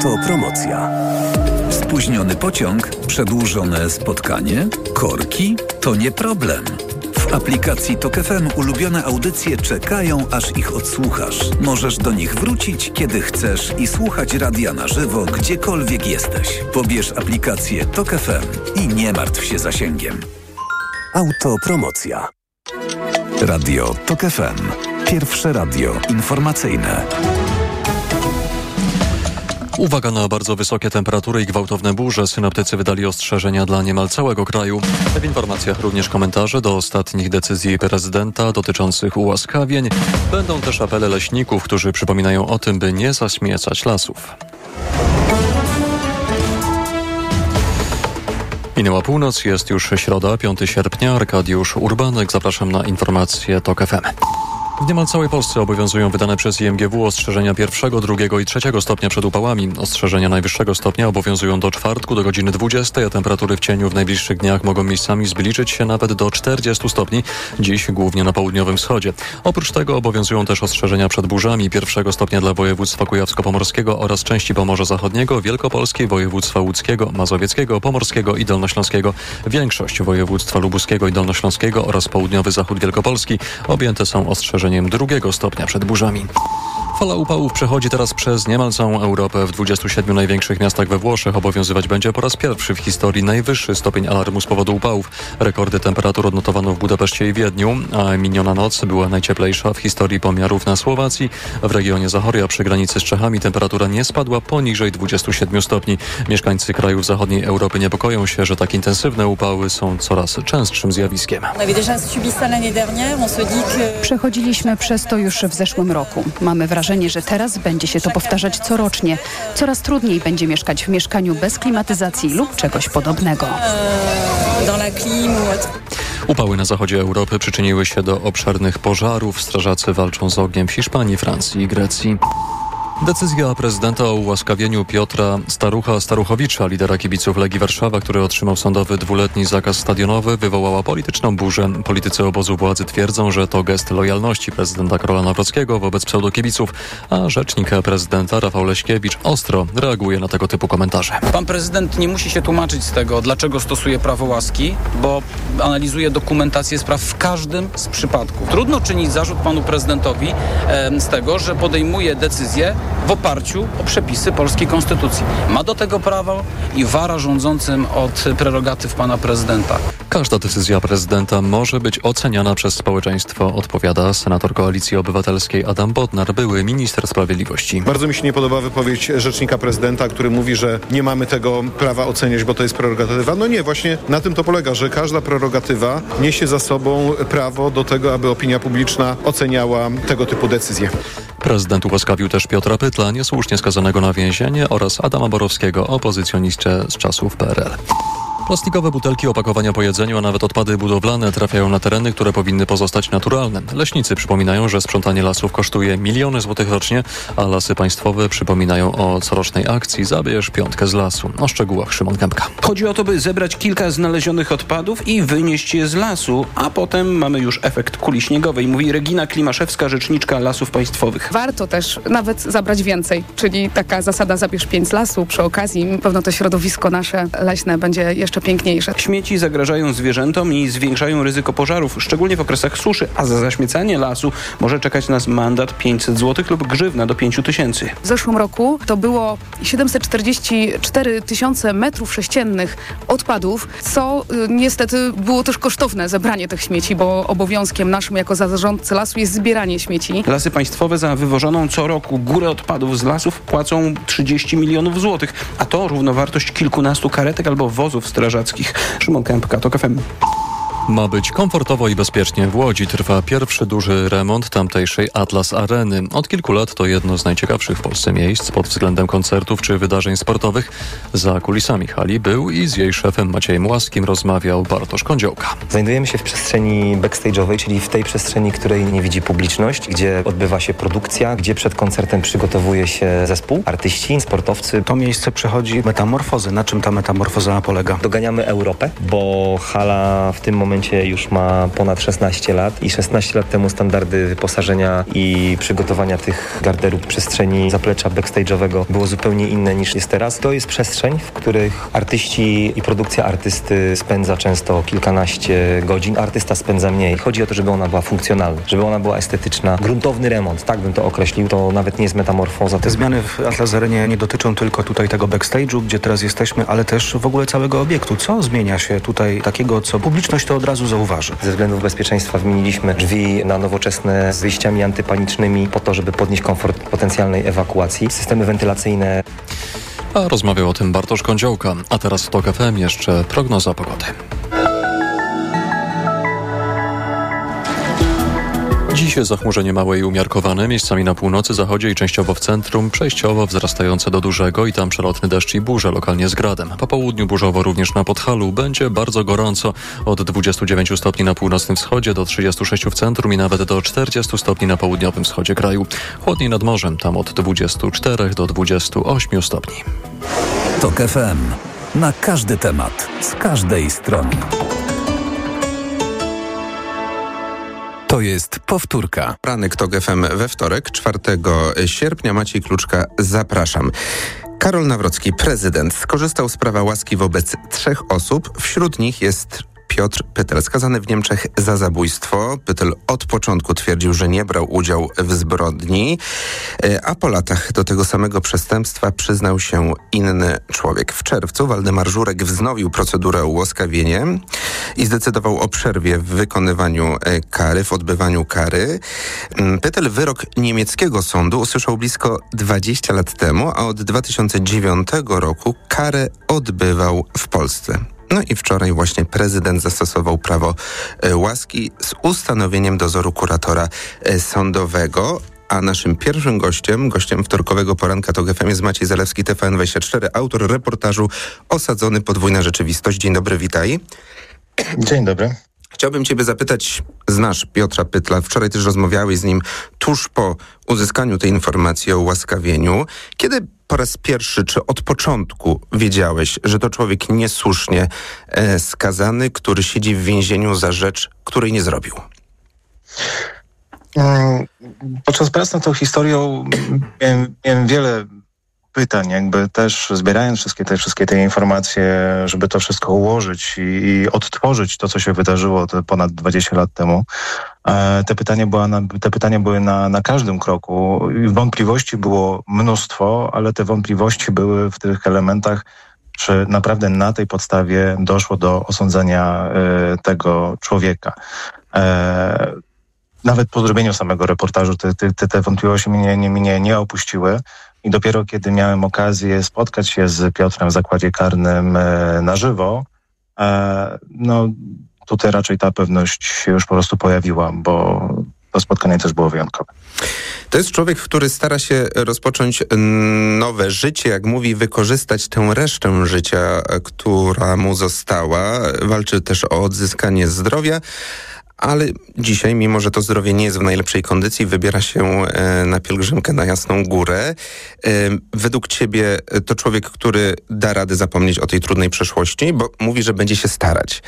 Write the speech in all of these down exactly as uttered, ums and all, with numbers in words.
Autopromocja. Spóźniony pociąg? Przedłużone spotkanie? Korki? To nie problem. W aplikacji Tok F M ulubione audycje czekają, aż ich odsłuchasz. Możesz do nich wrócić, kiedy chcesz i słuchać radia na żywo, gdziekolwiek jesteś. Pobierz aplikację Tok F M i nie martw się zasięgiem. Autopromocja. Radio Tok F M. Pierwsze radio informacyjne. Uwaga na bardzo wysokie temperatury i gwałtowne burze. Synoptycy wydali ostrzeżenia dla niemal całego kraju. W informacjach również komentarze do ostatnich decyzji prezydenta dotyczących ułaskawień. Będą też apele leśników, którzy przypominają o tym, by nie zaśmiecać lasów. Minęła północ, jest już środa, piątego sierpnia. Arkadiusz Urbanek, zapraszam na informacje Tok F M. W niemal całej Polsce obowiązują wydane przez I M G W ostrzeżenia pierwszego, drugiego i trzeciego stopnia przed upałami. Ostrzeżenia najwyższego stopnia obowiązują do czwartku, do godziny dwudziestej, a temperatury w cieniu w najbliższych dniach mogą miejscami zbliżyć się nawet do czterdziestu stopni, dziś głównie na południowym wschodzie. Oprócz tego obowiązują też ostrzeżenia przed burzami pierwszego stopnia dla województwa kujawsko-pomorskiego oraz części Pomorza Zachodniego, Wielkopolskiej, województwa łódzkiego, mazowieckiego, pomorskiego i dolnośląskiego. Większość województwa lubuskiego i dolnośląskiego oraz południowy zachód Wielkopolski objęte są ostrzeżeniem drugiego stopnia przed burzami. Fala upałów przechodzi teraz przez niemal całą Europę. W dwudziestu siedmiu największych miastach we Włoszech obowiązywać będzie po raz pierwszy w historii najwyższy stopień alarmu z powodu upałów. Rekordy temperatur odnotowano w Budapeszcie i Wiedniu, a miniona noc była najcieplejsza w historii pomiarów na Słowacji. W regionie Zachoria przy granicy z Czechami temperatura nie spadła poniżej dwudziestu siedmiu stopni. Mieszkańcy krajów zachodniej Europy niepokoją się, że tak intensywne upały są coraz częstszym zjawiskiem. Przechodziliśmy przez to już w zeszłym roku. Mamy wrażenie, że teraz będzie się to powtarzać corocznie. Coraz trudniej będzie mieszkać w mieszkaniu bez klimatyzacji lub czegoś podobnego. Upały na zachodzie Europy przyczyniły się do obszernych pożarów. Strażacy walczą z ogniem w Hiszpanii, Francji i Grecji. Decyzja prezydenta o ułaskawieniu Piotra Starucha-Staruchowicza, lidera kibiców Legii Warszawa, który otrzymał sądowy dwuletni zakaz stadionowy, wywołała polityczną burzę. Politycy obozu władzy twierdzą, że to gest lojalności prezydenta Karola Nawrockiego wobec pseudokibiców, a rzecznik prezydenta Rafał Leśkiewicz ostro reaguje na tego typu komentarze. Pan prezydent nie musi się tłumaczyć z tego, dlaczego stosuje prawo łaski, bo analizuje dokumentację spraw w każdym z przypadków. Trudno czynić zarzut panu prezydentowi e, z tego, że podejmuje decyzję w oparciu o przepisy polskiej konstytucji. Ma do tego prawo i wara rządzącym od prerogatyw pana prezydenta. Każda decyzja prezydenta może być oceniana przez społeczeństwo, odpowiada senator Koalicji Obywatelskiej Adam Bodnar, były minister sprawiedliwości. Bardzo mi się nie podoba wypowiedź rzecznika prezydenta, który mówi, że nie mamy tego prawa oceniać, bo to jest prerogatywa. No nie, właśnie na tym to polega, że każda prerogatywa niesie za sobą prawo do tego, aby opinia publiczna oceniała tego typu decyzje. Prezydent ułaskawił też Piotra Pytla, niesłusznie skazanego na więzienie, oraz Adama Borowskiego, opozycjonistę z czasów P R L. Plastikowe butelki, opakowania po jedzeniu, a nawet odpady budowlane trafiają na tereny, które powinny pozostać naturalne. Leśnicy przypominają, że sprzątanie lasów kosztuje miliony złotych rocznie, a Lasy Państwowe przypominają o corocznej akcji Zabierz piątkę z lasu. O szczegółach Szymon Kępka. Chodzi o to, by zebrać kilka znalezionych odpadów i wynieść je z lasu, a potem mamy już efekt kuli śniegowej, mówi Regina Klimaszewska, rzeczniczka Lasów Państwowych. Warto też nawet zabrać więcej, czyli taka zasada zabierz pięć z lasu. Przy okazji pewno to środowisko nasze leśne będzie jeszcze piękniejsze. Śmieci zagrażają zwierzętom i zwiększają ryzyko pożarów, szczególnie w okresach suszy, a za zaśmiecanie lasu może czekać nas mandat pięćset złotych lub grzywna do pięciu tysięcy. W zeszłym roku to było siedemset czterdzieści cztery tysiące metrów sześciennych odpadów, co y, niestety było też kosztowne zebranie tych śmieci, bo obowiązkiem naszym jako zarządcy lasu jest zbieranie śmieci. Lasy Państwowe za wywożoną co roku górę odpadów z lasów płacą trzydzieści milionów złotych, a to równowartość kilkunastu karetek albo wozów strażackich. Szymon Kępka, Tok F M. Ma być komfortowo i bezpiecznie. W Łodzi trwa pierwszy duży remont tamtejszej Atlas Areny. Od kilku lat to jedno z najciekawszych w Polsce miejsc pod względem koncertów czy wydarzeń sportowych. Za kulisami hali był i z jej szefem Maciejem Łaskim rozmawiał Bartosz Kądziołka. Znajdujemy się w przestrzeni backstage'owej, czyli w tej przestrzeni, której nie widzi publiczność, gdzie odbywa się produkcja, gdzie przed koncertem przygotowuje się zespół, artyści, sportowcy. To miejsce przechodzi metamorfozę. Na czym ta metamorfoza polega? Doganiamy Europę, bo hala w tym momencie momencie już ma ponad szesnaście lat i szesnaście lat temu standardy wyposażenia i przygotowania tych garderób, przestrzeni zaplecza backstage'owego było zupełnie inne niż jest teraz. To jest przestrzeń, w których artyści i produkcja artysty spędza często kilkanaście godzin. Artysta spędza mniej. Chodzi o to, żeby ona była funkcjonalna, żeby ona była estetyczna. Gruntowny remont, tak bym to określił. To nawet nie jest metamorfoza. Te zmiany w Atlas Arenie nie dotyczą tylko tutaj tego backstage'u, gdzie teraz jesteśmy, ale też w ogóle całego obiektu. Co zmienia się tutaj takiego, co publiczność to od razu zauważy? Ze względów bezpieczeństwa wymieniliśmy drzwi na nowoczesne z wyjściami antypanicznymi po to, żeby podnieść komfort potencjalnej ewakuacji. Systemy wentylacyjne. A rozmawiał o tym Bartosz Kądziołka. A teraz w TOK F M jeszcze prognoza pogody. Dziś zachmurzenie małe i umiarkowane, miejscami na północy, zachodzie i częściowo w centrum, przejściowo wzrastające do dużego i tam przelotny deszcz i burze, lokalnie z gradem. Po południu burzowo również na Podhalu. Będzie bardzo gorąco, od dwudziestu dziewięciu stopni na północnym wschodzie do trzydziestu sześciu w centrum i nawet do czterdziestu stopni na południowym wschodzie kraju. Chłodniej nad morzem, tam od dwudziestu czterech do dwudziestu ośmiu stopni. TOK F M. Na każdy temat, z każdej strony. To jest powtórka. Ranek TOK F M we wtorek, czwartego sierpnia. Maciej Kluczka, zapraszam. Karol Nawrocki, prezydent, skorzystał z prawa łaski wobec trzech osób. Wśród nich jest Piotr Pytel, skazany w Niemczech za zabójstwo. Pytel od początku twierdził, że nie brał udziału w zbrodni, a po latach do tego samego przestępstwa przyznał się inny człowiek. W czerwcu Waldemar Żurek wznowił procedurę o ułaskawienie i zdecydował o przerwie w wykonywaniu kary, w odbywaniu kary. Pytel wyrok niemieckiego sądu usłyszał blisko dwadzieścia lat temu, a od dwa tysiące dziewiątego roku karę odbywał w Polsce. No i wczoraj właśnie prezydent zastosował prawo e, łaski z ustanowieniem dozoru kuratora e, sądowego. A naszym pierwszym gościem, gościem wtorkowego poranka TOK F M jest Maciej Zalewski, T V N dwadzieścia cztery, autor reportażu Osadzony, podwójna rzeczywistość. Dzień dobry, witaj. Dzień dobry. Chciałbym ciebie zapytać, znasz Piotra Pytla, wczoraj też rozmawiałeś z nim tuż po uzyskaniu tej informacji o ułaskawieniu. Kiedy po raz pierwszy, czy od początku wiedziałeś, że to człowiek niesłusznie e, skazany, który siedzi w więzieniu za rzecz, której nie zrobił? Podczas prac nad tą historią miałem, miałem wiele pytań, jakby też zbierając wszystkie te, wszystkie te informacje, żeby to wszystko ułożyć i, i odtworzyć to, co się wydarzyło te ponad dwadzieścia lat temu. E, te pytania, była na, te pytania były na, na każdym kroku. Wątpliwości było mnóstwo, ale te wątpliwości były w tych elementach, czy naprawdę na tej podstawie doszło do osądzenia e, tego człowieka. E, Nawet po zrobieniu samego reportażu te, te, te wątpliwości mnie, nie, mnie nie opuściły i dopiero kiedy miałem okazję spotkać się z Piotrem w zakładzie karnym e, na żywo, e, no tutaj raczej ta pewność się już po prostu pojawiła, bo to spotkanie też było wyjątkowe. To jest człowiek, który stara się rozpocząć nowe życie, jak mówi, wykorzystać tę resztę życia, która mu została. Walczy też o odzyskanie zdrowia. Ale dzisiaj, mimo że to zdrowie nie jest w najlepszej kondycji, wybiera się na pielgrzymkę na Jasną Górę. Według ciebie to człowiek, który da radę zapomnieć o tej trudnej przeszłości, bo mówi, że będzie się starać.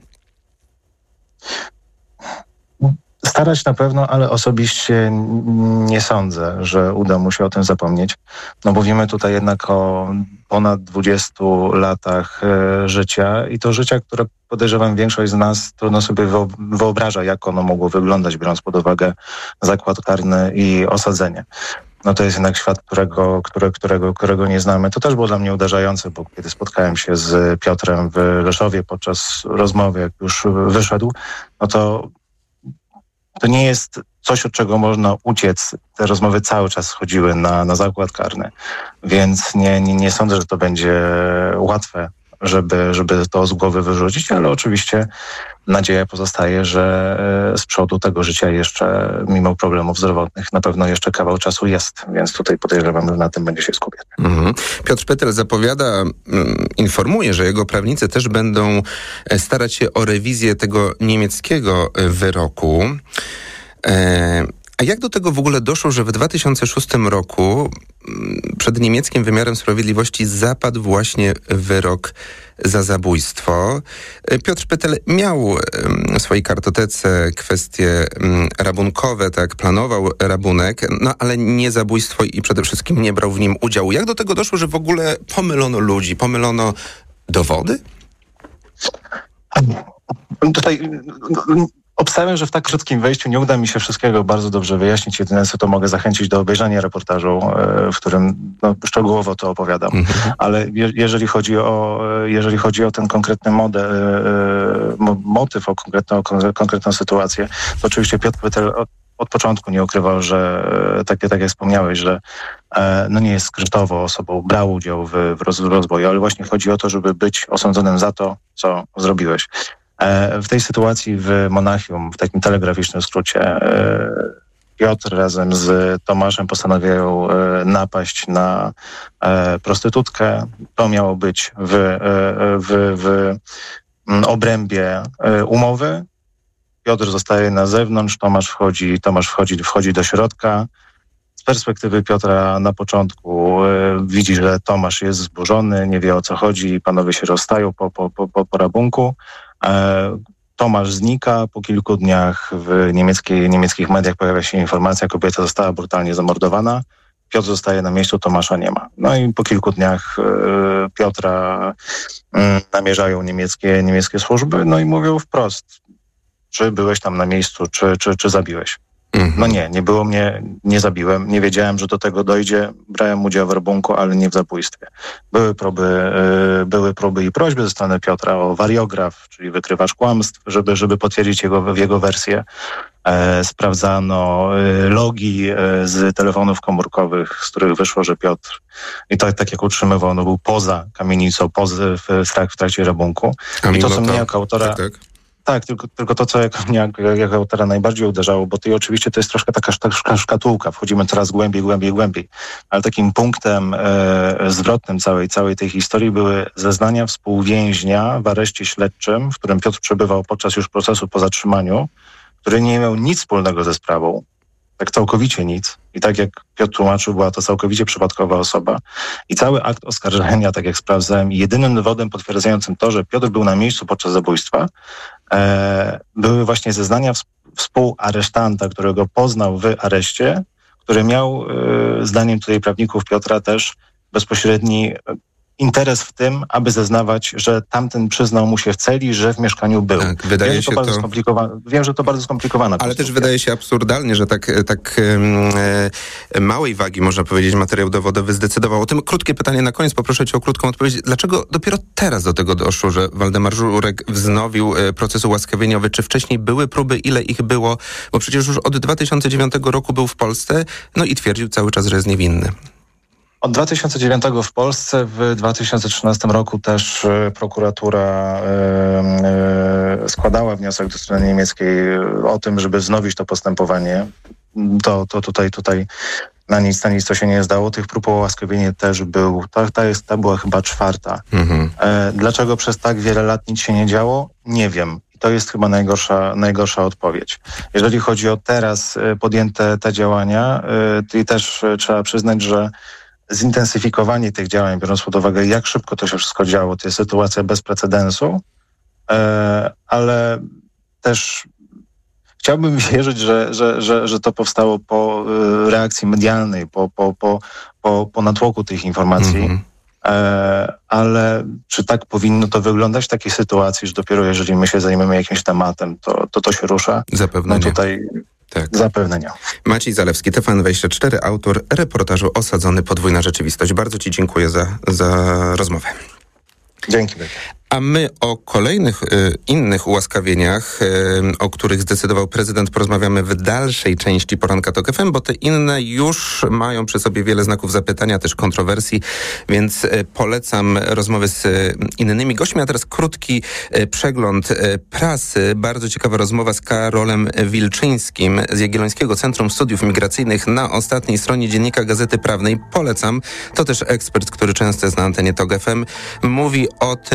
Starać na pewno, ale osobiście nie sądzę, że uda mu się o tym zapomnieć. No mówimy tutaj jednak o ponad dwudziestu latach e, życia i to życia, które podejrzewam większość z nas trudno sobie wyobraża, jak ono mogło wyglądać, biorąc pod uwagę zakład karny i osadzenie. No to jest jednak świat, którego, które, którego, którego nie znamy. To też było dla mnie uderzające, bo kiedy spotkałem się z Piotrem w Leszowie podczas rozmowy, jak już wyszedł, no to to nie jest coś, od czego można uciec. Te rozmowy cały czas chodziły na, na zakład karny, więc nie, nie, nie sądzę, że to będzie łatwe, żeby, żeby to z głowy wyrzucić, ale oczywiście nadzieja pozostaje, że z przodu tego życia jeszcze, mimo problemów zdrowotnych, na pewno jeszcze kawał czasu jest, więc tutaj podejrzewam, że na tym będzie się skupiać. Mhm. Piotr Pytel zapowiada, informuje, że jego prawnicy też będą starać się o rewizję tego niemieckiego wyroku. E- A jak do tego w ogóle doszło, że w dwa tysiące szóstym roku przed niemieckim wymiarem sprawiedliwości zapadł właśnie wyrok za zabójstwo. Piotr Pytel miał w swojej kartotece kwestie rabunkowe, tak, planował rabunek, no ale nie zabójstwo i przede wszystkim nie brał w nim udziału. Jak do tego doszło, że w ogóle pomylono ludzi, pomylono dowody? Tutaj obstawiam, że w tak krótkim wejściu nie uda mi się wszystkiego bardzo dobrze wyjaśnić. Jedyne co to mogę zachęcić do obejrzenia reportażu, w którym no, szczegółowo to opowiadam. Mhm. Ale je, jeżeli chodzi o jeżeli chodzi o ten konkretny model, motyw, o konkretną, konkretną sytuację, to oczywiście Piotr Pytel od, od początku nie ukrywał, że takie, tak jak wspomniałeś, że no nie jest skrytowo osobą, brał udział w, w rozwoju, ale właśnie chodzi o to, żeby być osądzonym za to, co zrobiłeś. W tej sytuacji w Monachium, w takim telegraficznym skrócie, Piotr razem z Tomaszem postanawiają napaść na prostytutkę. To miało być w, w, w obrębie umowy. Piotr zostaje na zewnątrz, Tomasz wchodzi, Tomasz wchodzi, wchodzi do środka. Z perspektywy Piotra na początku widzi, że Tomasz jest zburzony, nie wie o co chodzi, panowie się rozstają po, po, po, po rabunku. Tomasz znika, po kilku dniach w niemieckiej, niemieckich mediach pojawia się informacja, kobieta została brutalnie zamordowana. Piotr zostaje na miejscu, Tomasza nie ma. No i po kilku dniach y, Piotra y, namierzają niemieckie, niemieckie służby, no i mówią wprost, czy byłeś tam na miejscu, czy, czy, czy zabiłeś. No nie, nie było mnie, nie zabiłem, nie wiedziałem, że do tego dojdzie, brałem udział w rabunku, ale nie w zabójstwie. Były próby, y, były próby i prośby ze strony Piotra o wariograf, czyli wykrywacz kłamstw, żeby, żeby potwierdzić jego, jego wersję. E, sprawdzano y, logi y, z telefonów komórkowych, z których wyszło, że Piotr, i tak, tak jak utrzymywał, no był poza kamienicą, poza, w, w trakcie rabunku. I to, co mnie jako autora... Tak, tak. Tak, tylko, tylko to, co jako mnie jako autora najbardziej uderzało, bo to oczywiście to jest troszkę taka szka, szkatułka, wchodzimy coraz głębiej, głębiej, głębiej, ale takim punktem e, zwrotnym całej, całej tej historii były zeznania współwięźnia w areszcie śledczym, w którym Piotr przebywał podczas już procesu po zatrzymaniu, który nie miał nic wspólnego ze sprawą. Tak całkowicie nic. I tak jak Piotr tłumaczył, była to całkowicie przypadkowa osoba. I cały akt oskarżenia, tak jak sprawdzałem, jedynym dowodem potwierdzającym to, że Piotr był na miejscu podczas zabójstwa, e, były właśnie zeznania współaresztanta, którego poznał w areszcie, który miał, e, zdaniem tutaj prawników Piotra, też bezpośredni interes w tym, aby zeznawać, że tamten przyznał mu się w celi, że w mieszkaniu był. Tak, wydaje wiem, że to się bardzo to... skomplikowane. Wiem, że to bardzo skomplikowane. Ale też wydaje się absurdalnie, że tak, tak e, małej wagi, można powiedzieć, materiał dowodowy zdecydował o tym. Krótkie pytanie na koniec, poproszę cię o krótką odpowiedź. Dlaczego dopiero teraz do tego doszło, że Waldemar Żurek wznowił proces ułaskawieniowy? Czy wcześniej były próby? Ile ich było? Bo przecież już od dwa tysiące dziewiątego roku był w Polsce, no i twierdził cały czas, że jest niewinny. Od dwa tysiące dziewiątego w Polsce, w dwa tysiące trzynastym roku też y, prokuratura y, y, składała wniosek do strony niemieckiej y, o tym, żeby wznowić to postępowanie. To, to tutaj, tutaj na nic, na nic to się nie zdało. Tych prób o ułaskawienie też był, ta, ta, jest, ta była chyba czwarta. Mhm. Y, dlaczego przez tak wiele lat nic się nie działo? Nie wiem. To jest chyba najgorsza, najgorsza odpowiedź. Jeżeli chodzi o teraz y, podjęte te działania, y, to też y, trzeba przyznać, że zintensyfikowanie tych działań, biorąc pod uwagę, jak szybko to się wszystko działo, to jest sytuacja bez precedensu, e, ale też chciałbym wierzyć, że, że, że, że to powstało po e, reakcji medialnej, po, po, po, po, po natłoku tych informacji, mm-hmm. e, ale czy tak powinno to wyglądać w takiej sytuacji, że dopiero jeżeli my się zajmiemy jakimś tematem, to to, to się rusza? Zapewne no nie. Tutaj Tak. Zapewne nie. Maciej Zalewski, T V N dwadzieścia cztery, autor reportażu Osadzony podwójna rzeczywistość. Bardzo ci dziękuję za, za rozmowę. Dzięki. A my o kolejnych y, innych ułaskawieniach, y, o których zdecydował prezydent, porozmawiamy w dalszej części Poranka Tok F M, bo te inne już mają przy sobie wiele znaków zapytania, też kontrowersji, więc y, polecam rozmowy z y, innymi gośćmi. A teraz krótki y, przegląd y, prasy. Bardzo ciekawa rozmowa z Karolem Wilczyńskim z Jagiellońskiego Centrum Studiów Migracyjnych na ostatniej stronie Dziennika Gazety Prawnej. Polecam. To też ekspert, który często jest na antenie Tok F M. Mówi o tym, y,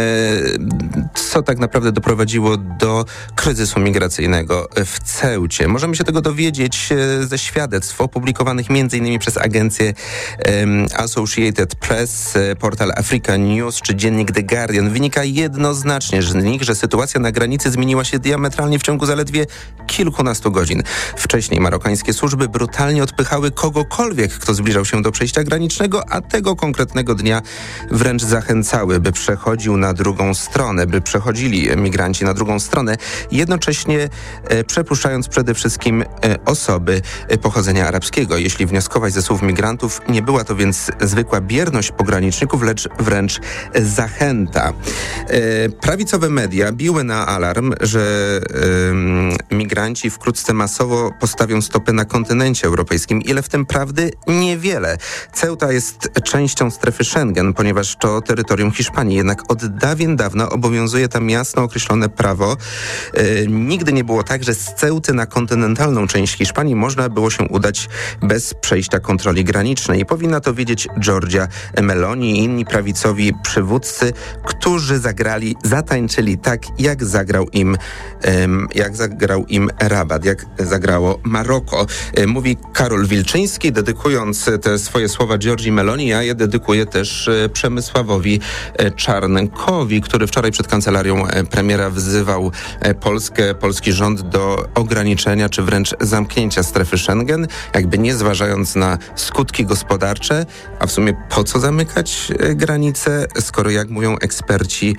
co tak naprawdę doprowadziło do kryzysu migracyjnego w Ceucie. Możemy się tego dowiedzieć ze świadectw opublikowanych między innymi przez agencję um, Associated Press, portal Africa News czy dziennik The Guardian. Wynika jednoznacznie z nich, że sytuacja na granicy zmieniła się diametralnie w ciągu zaledwie kilkunastu godzin. Wcześniej marokańskie służby brutalnie odpychały kogokolwiek, kto zbliżał się do przejścia granicznego, a tego konkretnego dnia wręcz zachęcały, by przechodził na drugą stronę, by przechodzili migranci na drugą stronę, jednocześnie e, przepuszczając przede wszystkim e, osoby e, pochodzenia arabskiego. Jeśli wnioskować ze słów migrantów, nie była to więc zwykła bierność pograniczników, lecz wręcz zachęta. E, prawicowe media biły na alarm, że e, migranci wkrótce masowo postawią stopy na kontynencie europejskim. Ile w tym prawdy? Niewiele. Ceuta jest częścią strefy Schengen, ponieważ to terytorium Hiszpanii. Jednak od dawien dawna obowiązuje tam jasno określone prawo. E, nigdy nie było tak, że z Ceuty na kontynentalną część Hiszpanii można było się udać bez przejścia kontroli granicznej. Powinna to wiedzieć Giorgia Meloni i inni prawicowi przywódcy, którzy zagrali, zatańczyli tak, jak zagrał im, um, jak zagrał im Rabat, jak zagrało Maroko. E, mówi Karol Wilczyński, dedykując te swoje słowa Giorgii Meloni, ja je dedykuję też e, Przemysławowi e, Czarnkowi, który wczoraj przed kancelarią e, premiera wzywał e, Polskę, polski rząd do ograniczenia czy wręcz zamknięcia strefy Schengen, jakby nie zważając na skutki gospodarcze, a w sumie po co zamykać e, granice, skoro jak mówią eksperci,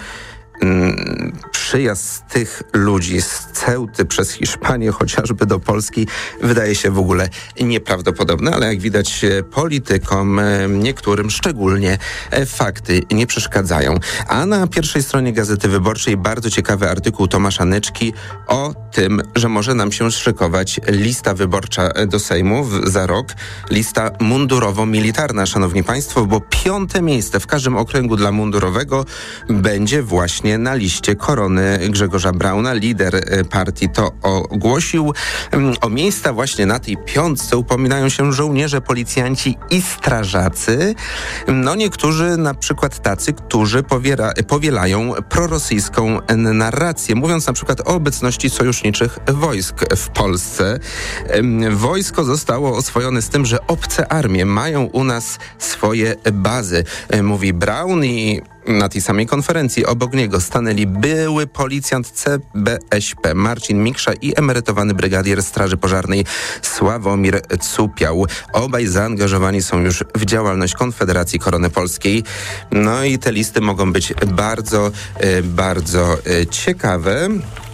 przyjazd tych ludzi z Ceuty przez Hiszpanię chociażby do Polski wydaje się w ogóle nieprawdopodobne, ale jak widać politykom, niektórym szczególnie, fakty nie przeszkadzają. A na pierwszej stronie Gazety Wyborczej bardzo ciekawy artykuł Tomasza Nyczki o tym, że może nam się szykować lista wyborcza do Sejmu za rok. Lista mundurowo-militarna, szanowni państwo, bo piąte miejsce w każdym okręgu dla mundurowego będzie właśnie na liście Korony Grzegorza Brauna. Lider partii to ogłosił. O miejsca właśnie na tej piątce upominają się żołnierze, policjanci i strażacy. No niektórzy, na przykład tacy, którzy powiera, powielają prorosyjską narrację, mówiąc na przykład o obecności sojuszniczych wojsk w Polsce. Wojsko zostało oswojone z tym, że obce armie mają u nas swoje bazy, mówi Braun, i na tej samej konferencji obok niego stanęli były policjant C B S P Marcin Miksza i emerytowany brygadier Straży Pożarnej Sławomir Cupiał. Obaj zaangażowani są już w działalność Konfederacji Korony Polskiej. No i te listy mogą być bardzo, bardzo ciekawe.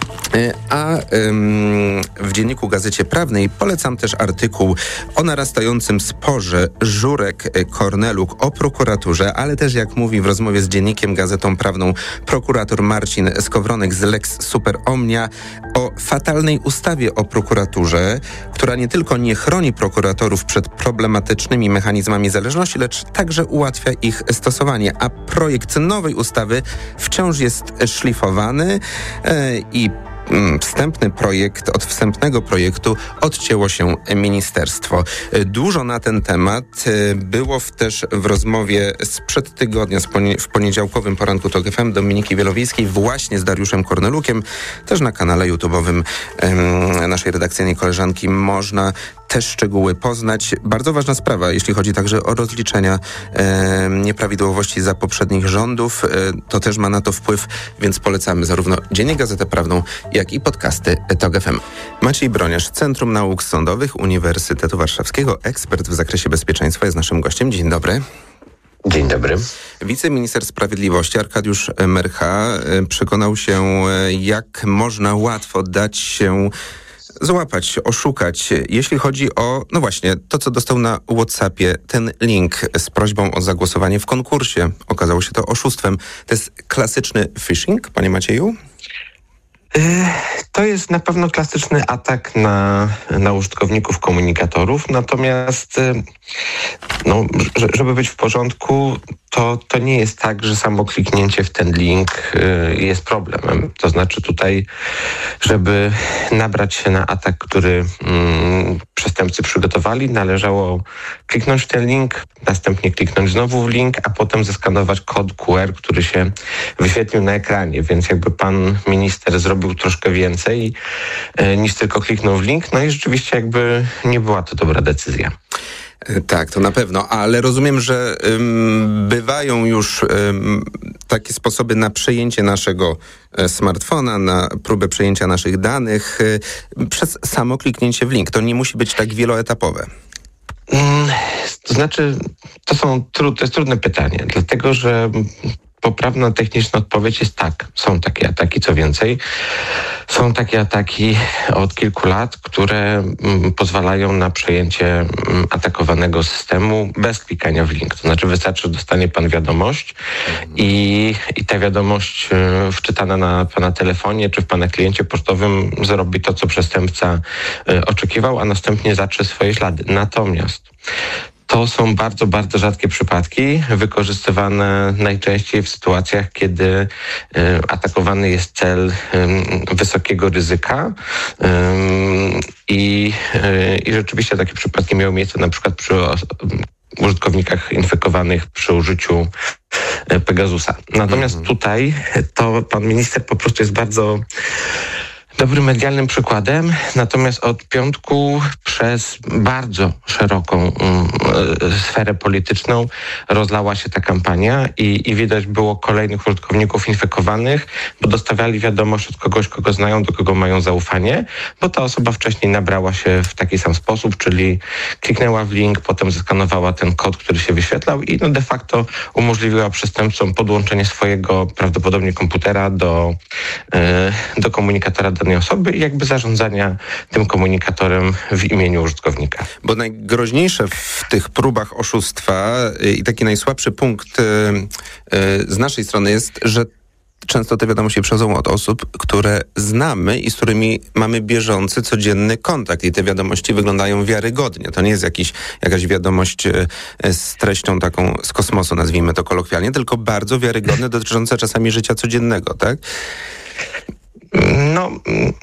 A ym, w Dzienniku Gazecie Prawnej polecam też artykuł o narastającym sporze Żurek-Korneluk o prokuraturze, ale też, jak mówi w rozmowie z Dziennikiem Gazetą Prawną prokurator Marcin Skowronek z Lex Super Omnia, o fatalnej ustawie o prokuraturze, która nie tylko nie chroni prokuratorów przed problematycznymi mechanizmami zależności, lecz także ułatwia ich stosowanie, a projekt nowej ustawy wciąż jest szlifowany e, i Wstępny projekt, od wstępnego projektu odcięło się ministerstwo. Dużo na ten temat było w, też w rozmowie sprzed tygodnia, w poniedziałkowym poranku TOK F M Dominiki Wielowiejskiej właśnie z Dariuszem Kornelukiem. Też na kanale YouTube'owym um, naszej redakcyjnej koleżanki można też szczegóły poznać. Bardzo ważna sprawa, jeśli chodzi także o rozliczenia e, nieprawidłowości za poprzednich rządów. E, to też ma na to wpływ, więc polecamy zarówno Dziennik Gazetę Prawną, jak i podcasty TOK F M. Maciej Broniarz, Centrum Nauk Sądowych Uniwersytetu Warszawskiego, ekspert w zakresie bezpieczeństwa, jest naszym gościem. Dzień dobry. Dzień dobry. Wiceminister Sprawiedliwości Arkadiusz Myrcha przekonał się, jak można łatwo dać się złapać, oszukać, jeśli chodzi o, no właśnie, to, co dostał na WhatsAppie, ten link z prośbą o zagłosowanie w konkursie. Okazało się to oszustwem. To jest klasyczny phishing, panie Macieju? To jest na pewno klasyczny atak na, na użytkowników komunikatorów, natomiast no, żeby być w porządku, to, to nie jest tak, że samo kliknięcie w ten link y, jest problemem. To znaczy tutaj, żeby nabrać się na atak, który y, przestępcy przygotowali, należało kliknąć w ten link, następnie kliknąć znowu w link, a potem zeskanować kod Q R, który się wyświetlił na ekranie. Więc jakby pan minister zrobił troszkę więcej y, niż tylko kliknął w link. No i rzeczywiście jakby nie była to dobra decyzja. Tak, to na pewno, ale rozumiem, że ym, bywają już ym, takie sposoby na przejęcie naszego y, smartfona, na próbę przejęcia naszych danych y, przez samo kliknięcie w link. To nie musi być tak wieloetapowe. Mm, to znaczy, to, są, to jest trudne pytanie, dlatego że poprawna techniczna odpowiedź jest tak. Są takie ataki, co więcej. Są takie ataki od kilku lat, które mm, pozwalają na przejęcie mm, atakowanego systemu bez klikania w link. To znaczy wystarczy, że dostanie pan wiadomość i, i ta wiadomość y, wczytana na pana telefonie czy w pana kliencie pocztowym zrobi to, co przestępca y, oczekiwał, a następnie zatrze swoje ślady. Natomiast to są bardzo, bardzo rzadkie przypadki, wykorzystywane najczęściej w sytuacjach, kiedy y, atakowany jest cel y, wysokiego ryzyka y, i, y, i rzeczywiście takie przypadki miały miejsce na przykład przy o, użytkownikach infekowanych przy użyciu y, Pegasusa. Natomiast mm. tutaj to pan minister po prostu jest bardzo dobrym medialnym przykładem, natomiast od piątku przez bardzo szeroką um, sferę polityczną rozlała się ta kampania i, i widać było kolejnych użytkowników infekowanych, bo dostawiali wiadomość od kogoś, kogo znają, do kogo mają zaufanie, bo ta osoba wcześniej nabrała się w taki sam sposób, czyli kliknęła w link, potem zeskanowała ten kod, który się wyświetlał i no de facto umożliwiła przestępcom podłączenie swojego prawdopodobnie komputera do, yy, do komunikatora danej osoby i jakby zarządzania tym komunikatorem w imieniu użytkownika. Bo najgroźniejsze w tych próbach oszustwa i taki najsłabszy punkt z naszej strony jest, że często te wiadomości przychodzą od osób, które znamy i z którymi mamy bieżący, codzienny kontakt i te wiadomości wyglądają wiarygodnie. To nie jest jakiś, jakaś wiadomość z treścią taką z kosmosu, nazwijmy to kolokwialnie, tylko bardzo wiarygodne, dotyczące czasami życia codziennego, tak? No,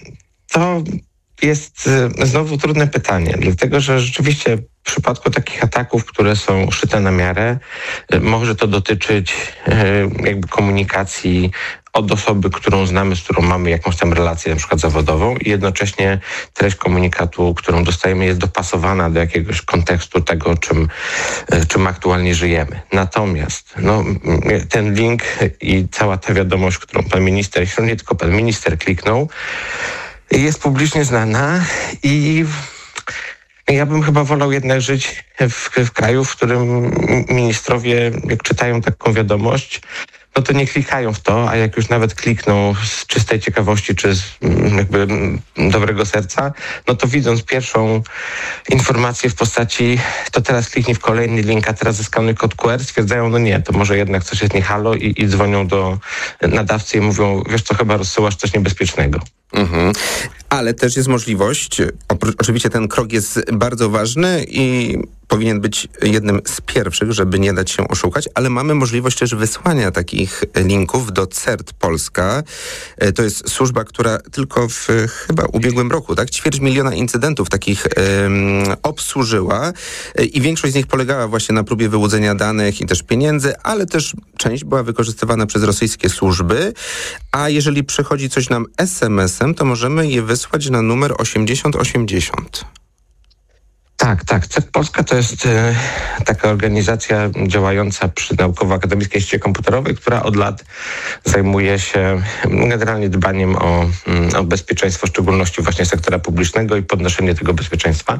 to jest znowu trudne pytanie, dlatego że rzeczywiście w przypadku takich ataków, które są szyte na miarę, może to dotyczyć jakby komunikacji od osoby, którą znamy, z którą mamy jakąś tam relację na przykład zawodową i jednocześnie treść komunikatu, którą dostajemy, jest dopasowana do jakiegoś kontekstu tego, czym, czym aktualnie żyjemy. Natomiast no, ten link i cała ta wiadomość, którą pan minister, nie tylko pan minister kliknął, jest publicznie znana i ja bym chyba wolał jednak żyć w, w kraju, w którym ministrowie, jak czytają taką wiadomość, no to nie klikają w to, a jak już nawet klikną z czystej ciekawości czy z jakby dobrego serca, no to widząc pierwszą informację w postaci to teraz kliknij w kolejny link, a teraz zeskanuj kod Q R, stwierdzają, no nie, to może jednak coś jest nie halo i, i dzwonią do nadawcy i mówią, wiesz co, chyba rozsyłasz coś niebezpiecznego. Mhm. Ale też jest możliwość, oczywiście ten krok jest bardzo ważny i powinien być jednym z pierwszych, żeby nie dać się oszukać, ale mamy możliwość też wysłania takich linków do C E R T Polska. To jest służba, która tylko w chyba ubiegłym roku, tak, ćwierć miliona incydentów takich um, obsłużyła i większość z nich polegała właśnie na próbie wyłudzenia danych i też pieniędzy, ale też część była wykorzystywana przez rosyjskie służby, a jeżeli przychodzi coś nam es em esem, to możemy je wysłać na numer osiemdziesiąt osiemdziesiąt. Tak, tak. C E R T Polska to jest e, taka organizacja działająca przy Naukowo-Akademickiej Instytucie Komputerowej, która od lat zajmuje się generalnie dbaniem o, o bezpieczeństwo, w szczególności właśnie sektora publicznego i podnoszenie tego bezpieczeństwa.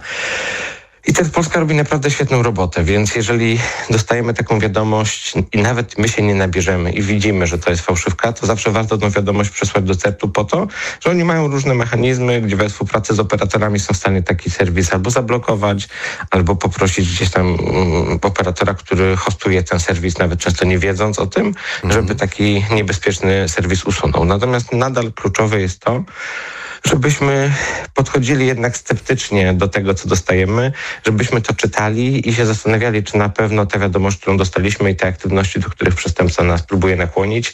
I C E R T Polska robi naprawdę świetną robotę, więc jeżeli dostajemy taką wiadomość i nawet my się nie nabierzemy i widzimy, że to jest fałszywka, to zawsze warto tą wiadomość przesłać do C E R T-u po to, że oni mają różne mechanizmy, gdzie we współpracy z operatorami są w stanie taki serwis albo zablokować, albo poprosić gdzieś tam um, operatora, który hostuje ten serwis, nawet często nie wiedząc o tym, mhm. żeby taki niebezpieczny serwis usunął. Natomiast nadal kluczowe jest to, żebyśmy podchodzili jednak sceptycznie do tego, co dostajemy, żebyśmy to czytali i się zastanawiali, czy na pewno ta wiadomość, którą dostaliśmy i te aktywności, do których przestępca nas próbuje nakłonić,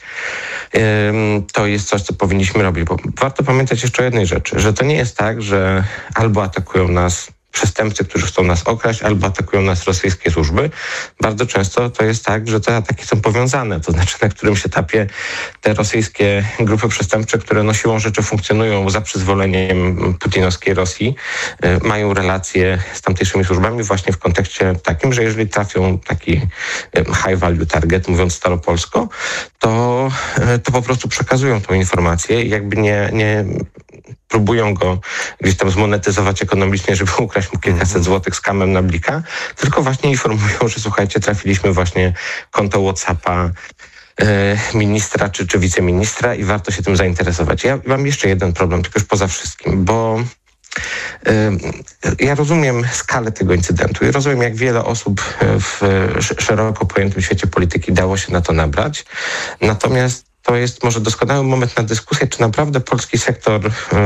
to jest coś, co powinniśmy robić. Bo warto pamiętać jeszcze o jednej rzeczy, że to nie jest tak, że albo atakują nas przestępcy, którzy chcą nas okraść, albo atakują nas rosyjskie służby. Bardzo często to jest tak, że te ataki są powiązane, to znaczy na którymś etapie te rosyjskie grupy przestępcze, które no siłą rzeczy funkcjonują za przyzwoleniem putinowskiej Rosji, y, mają relacje z tamtejszymi służbami właśnie w kontekście takim, że jeżeli trafią taki y, high value target, mówiąc staropolsko, to, y, to po prostu przekazują tą informację i jakby nie, nie próbują go gdzieś tam zmonetyzować ekonomicznie, żeby ukraść mu kilkaset złotych z kamem na blika, tylko właśnie informują, że słuchajcie, trafiliśmy właśnie konto WhatsAppa e, ministra czy, czy wiceministra i warto się tym zainteresować. Ja mam jeszcze jeden problem, tylko już poza wszystkim, bo e, ja rozumiem skalę tego incydentu i rozumiem, jak wiele osób w szeroko pojętym świecie polityki dało się na to nabrać, natomiast to jest może doskonały moment na dyskusję, czy naprawdę polski sektor,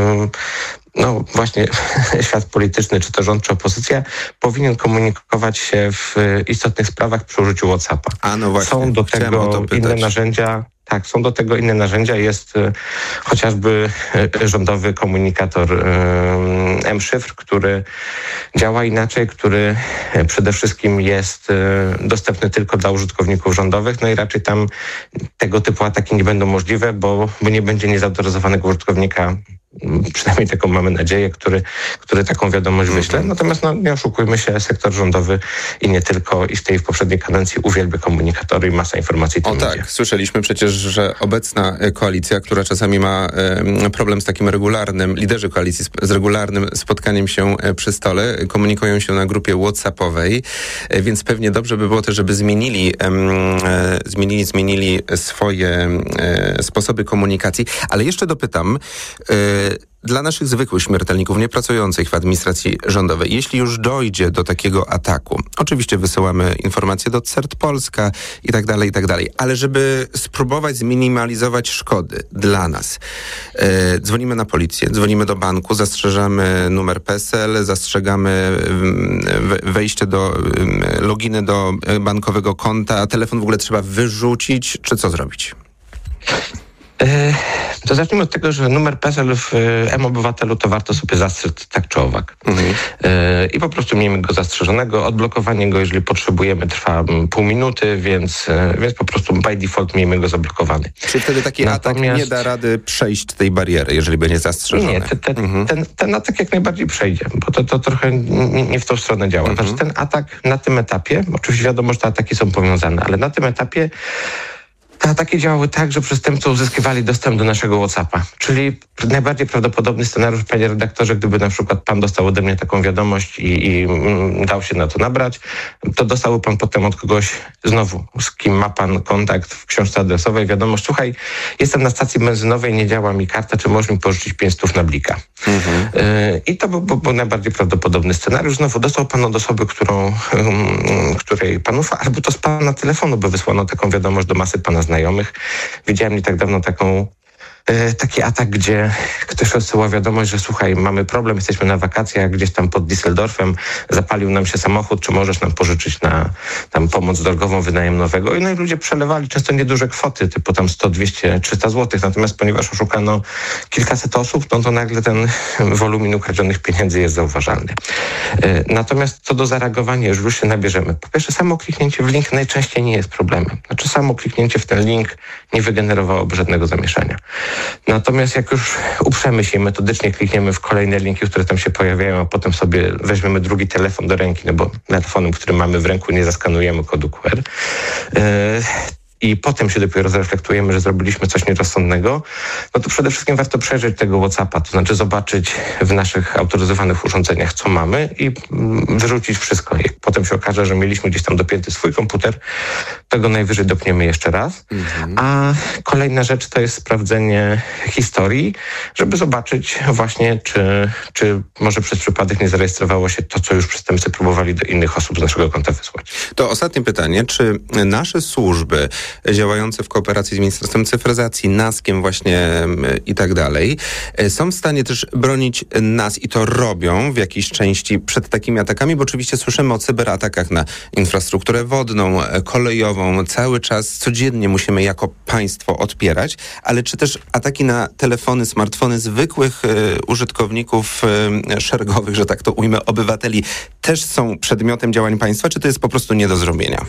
no właśnie świat polityczny, czy to rząd, czy opozycja, powinien komunikować się w istotnych sprawach przy użyciu WhatsAppa. A no właśnie, są do tego inne narzędzia. Tak, są do tego inne narzędzia. Jest y, chociażby y, rządowy komunikator y, M-Szyfr, który działa inaczej, który y, przede wszystkim jest y, dostępny tylko dla użytkowników rządowych. No i raczej tam tego typu ataki nie będą możliwe, bo, bo nie będzie niezautoryzowanego użytkownika, przynajmniej taką mamy nadzieję, który, który taką wiadomość wyśle. Natomiast no, nie oszukujmy się, sektor rządowy i nie tylko, i w tej w poprzedniej kadencji uwielbia komunikatory i masa informacji. O tak, idzie. Słyszeliśmy przecież, że obecna koalicja, która czasami ma e, problem z takim regularnym, liderzy koalicji z, z regularnym spotkaniem się przy stole, komunikują się na grupie WhatsAppowej, e, więc pewnie dobrze by było też, żeby zmienili, e, zmienili, zmienili swoje e, sposoby komunikacji. Ale jeszcze dopytam, e, dla naszych zwykłych śmiertelników, niepracujących w administracji rządowej, jeśli już dojdzie do takiego ataku, oczywiście wysyłamy informacje do C E R T Polska i tak dalej, i tak dalej, ale żeby spróbować zminimalizować szkody dla nas, e, dzwonimy na policję, dzwonimy do banku, zastrzeżamy numer P E S E L, zastrzegamy wejście do, loginy do bankowego konta, telefon w ogóle trzeba wyrzucić, czy co zrobić? To zacznijmy od tego, że numer P E S E L w M-Obywatelu to warto sobie zastrzec tak czy owak. Mhm. I po prostu miejmy go zastrzeżonego. Odblokowanie go, jeżeli potrzebujemy, trwa pół minuty, więc, więc po prostu by default miejmy go zablokowany. Czy wtedy taki Natomiast... atak nie da rady przejść tej bariery, jeżeli będzie zastrzeżony? Nie, te, te, mhm. ten, ten atak jak najbardziej przejdzie, bo to, to trochę nie, nie w tą stronę działa. Mhm. Znaczy ten atak na tym etapie, oczywiście wiadomo, że te ataki są powiązane, ale na tym etapie te ataki działały tak, że przestępcy uzyskiwali dostęp do naszego WhatsAppa. Czyli najbardziej prawdopodobny scenariusz, panie redaktorze, gdyby na przykład pan dostał ode mnie taką wiadomość i, i mm, dał się na to nabrać, to dostałby pan potem od kogoś znowu, z kim ma pan kontakt w książce adresowej, wiadomość: słuchaj, jestem na stacji benzynowej, nie działa mi karta, czy możesz mi pożyczyć pięć stów na blika? Mhm. Y, I to był, był, był najbardziej prawdopodobny scenariusz. Znowu dostał pan od osoby, którą, um, której pan ufa, albo to z pana telefonu by wysłano taką wiadomość do masy pana znajomych. Widziałem nie tak dawno taką taki atak, gdzie ktoś rozsyła wiadomość, że słuchaj, mamy problem, jesteśmy na wakacjach gdzieś tam pod Düsseldorfem, zapalił nam się samochód, czy możesz nam pożyczyć na tam pomoc drogową, wynajem nowego? I no i ludzie przelewali często nieduże kwoty, typu tam sto, dwieście, trzysta złotych, natomiast ponieważ oszukano kilkaset osób, no to nagle ten wolumin ukradzionych pieniędzy jest zauważalny. Natomiast co do zareagowania, już już się nabierzemy. Po pierwsze, samo kliknięcie w link najczęściej nie jest problemem. Znaczy samo kliknięcie w ten link nie wygenerowałoby żadnego zamieszania. Natomiast jak już uprzemy się i metodycznie klikniemy w kolejne linki, które tam się pojawiają, a potem sobie weźmiemy drugi telefon do ręki, no bo telefonem, który mamy w ręku, nie zaskanujemy kodu Q R, yy, i potem się dopiero zreflektujemy, że zrobiliśmy coś nierozsądnego, no to przede wszystkim warto przejrzeć tego WhatsAppa, to znaczy zobaczyć w naszych autoryzowanych urządzeniach, co mamy i wyrzucić wszystko. Jak potem się okaże, że mieliśmy gdzieś tam dopięty swój komputer, tego najwyżej dopniemy jeszcze raz. Mhm. A kolejna rzecz to jest sprawdzenie historii, żeby zobaczyć właśnie, czy, czy może przez przypadek nie zarejestrowało się to, co już przestępcy próbowali do innych osób z naszego konta wysłać. To ostatnie pytanie. Czy nasze służby działające w kooperacji z Ministerstwem Cyfryzacji, naskiem właśnie i tak dalej, są w stanie też bronić nas i to robią w jakiejś części przed takimi atakami? Bo oczywiście słyszymy o cyberatakach na infrastrukturę wodną, kolejową. Cały czas, codziennie musimy jako państwo odpierać, ale czy też ataki na telefony, smartfony zwykłych y, użytkowników y, szeregowych, że tak to ujmę, obywateli, też są przedmiotem działań państwa, czy to jest po prostu nie do zrobienia?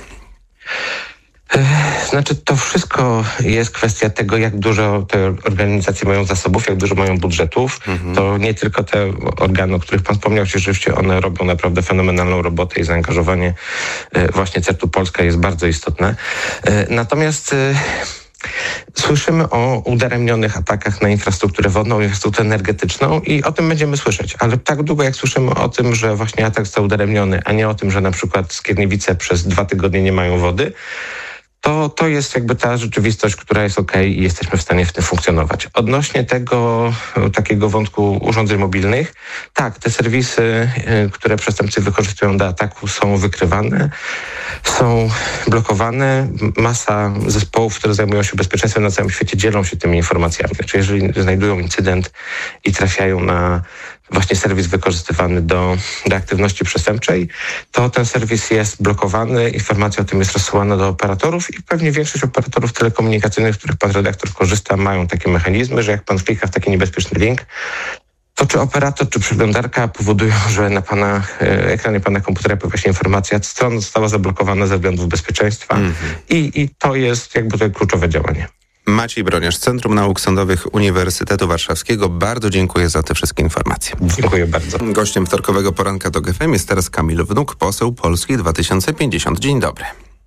Znaczy, to wszystko jest kwestia tego, jak dużo te organizacje mają zasobów, jak dużo mają budżetów. Mhm. To nie tylko te organy, o których pan wspomniał, rzeczywiście one robią naprawdę fenomenalną robotę i zaangażowanie właśnie CERT-u Polska jest bardzo istotne. Natomiast słyszymy o udaremnionych atakach na infrastrukturę wodną, infrastrukturę energetyczną i o tym będziemy słyszeć. Ale tak długo jak słyszymy o tym, że właśnie atak został udaremniony, a nie o tym, że na przykład Skierniewice przez dwa tygodnie nie mają wody, to, to jest jakby ta rzeczywistość, która jest okej i jesteśmy w stanie w tym funkcjonować. Odnośnie tego takiego wątku urządzeń mobilnych, tak, te serwisy, które przestępcy wykorzystują do ataku, są wykrywane, są blokowane. Masa zespołów, które zajmują się bezpieczeństwem na całym świecie, dzielą się tymi informacjami. Znaczy, jeżeli znajdują incydent i trafiają na właśnie serwis wykorzystywany do, do aktywności przestępczej, to ten serwis jest blokowany, informacja o tym jest rozsyłana do operatorów i pewnie większość operatorów telekomunikacyjnych, z których pan redaktor korzysta, mają takie mechanizmy, że jak pan klika w taki niebezpieczny link, to czy operator, czy przeglądarka powodują, że na pana e, ekranie pana komputera pojawia się informacja, strona została zablokowana ze względów bezpieczeństwa mm-hmm. i, i to jest jakby to kluczowe działanie. Maciej Broniarz, Centrum Nauk Sądowych Uniwersytetu Warszawskiego. Bardzo dziękuję za te wszystkie informacje. Dziękuję bardzo. Gościem wtorkowego poranka TOK F M jest teraz Kamil Wnuk, poseł Polski dwa tysiące pięćdziesiąt. Dzień dobry.